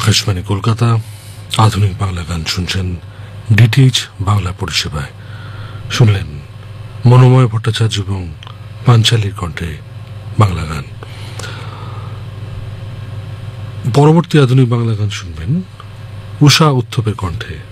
আকাশবাণী কলকাতা আধুনিক বাংলা গান শুনছেন ডিটিএইচ বাংলা পরিষেবায়। শুনলেন মনোময় ভট্টাচার্য এবং পাঞ্চালীর কণ্ঠে বাংলা গান। পরবর্তী আধুনিক বাংলা গান শুনবেন উষা উত্থপের কণ্ঠে।